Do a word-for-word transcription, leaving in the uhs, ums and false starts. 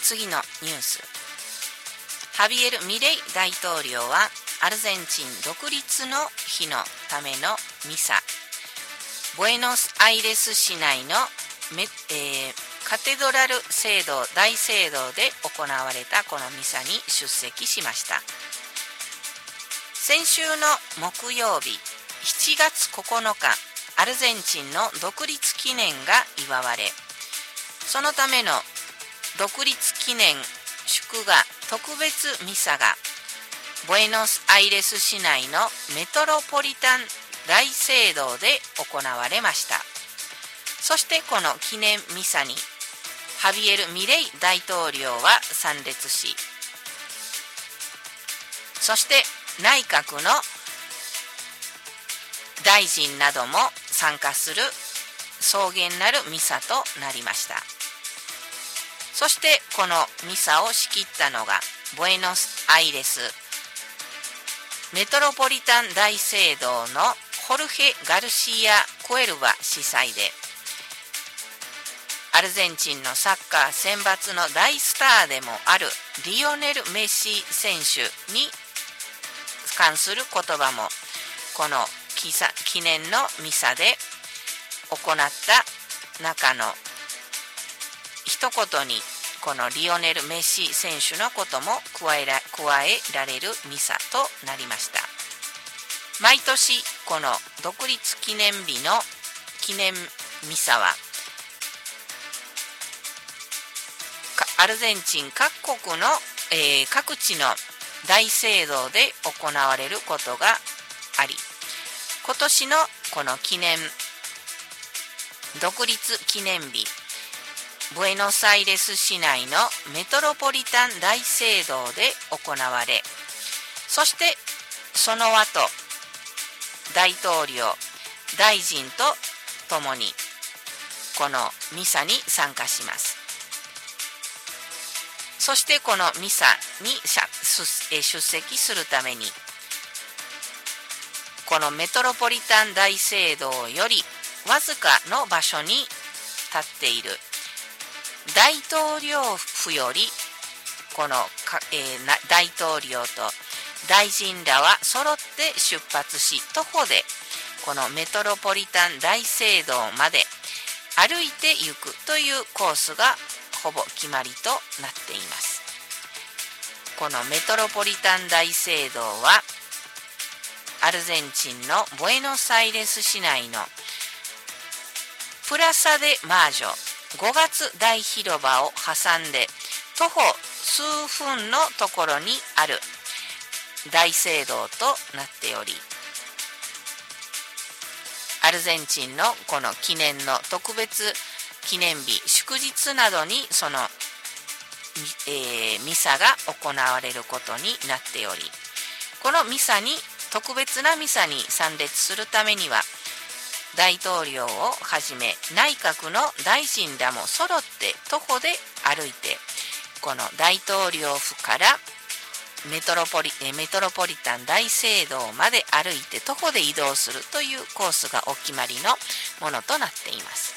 次のニュース。ハビエル・ミレイ大統領はアルゼンチン独立の日のためのミサ、ブエノスアイレス市内のメ、えー、カテドラル聖堂大聖堂で行われたこのミサに出席しました。先週の木曜日しちがつここのか、アルゼンチンの独立記念が祝われ、そのための独立記念祝賀特別ミサがブエノスアイレス市内のメトロポリタン大聖堂で行われました。そしてこの記念ミサにハビエル・ミレイ大統領は参列し、そして内閣の大臣なども参加する壮厳なるミサとなりました。そしてこのミサを仕切ったのがブエノスアイレスメトロポリタン大聖堂のホルヘ・ガルシア・クエルバ司祭で、アルゼンチンのサッカー選抜の大スターでもあるリオネル・メッシ選手に関する言葉もこの記念のミサで行った中の一言にこのリオネル・メッシ選手のことも加えら、加えられるミサとなりました。毎年この独立記念日の記念ミサはアルゼンチン各国の、えー、各地の大聖堂で行われることがあり、今年のこの記念独立記念日、ブエノスアイレス市内のメトロポリタン大聖堂で行われ、そしてその後大統領大臣とともにこのミサに参加します。そしてこのミサに出席するためにこのメトロポリタン大聖堂よりわずかの場所に立っている大統領府よりこの、えー、大統領と大臣らは揃って出発し、徒歩でこのメトロポリタン大聖堂まで歩いて行くというコースがほぼ決まりとなっています。このメトロポリタン大聖堂はアルゼンチンのブエノスアイレス市内のプラサデマージョごがつ大広場を挟んで徒歩数分のところにある大聖堂となっており、アルゼンチンのこの記念の特別記念日祝日などにその、えー、ミサが行われることになっており、このミサに特別なミサに参列するためには大統領をはじめ内閣の大臣らも揃って徒歩で歩いてこの大統領府からメトロポリ、メトロポリタン大聖堂まで歩いて徒歩で移動するというコースがお決まりのものとなっています。